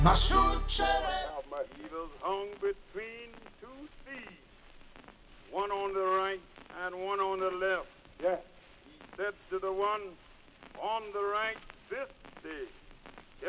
Ma succede? He was hung between two thieves, one on the right and one on the left. Yeah. He said to the one on the right, this day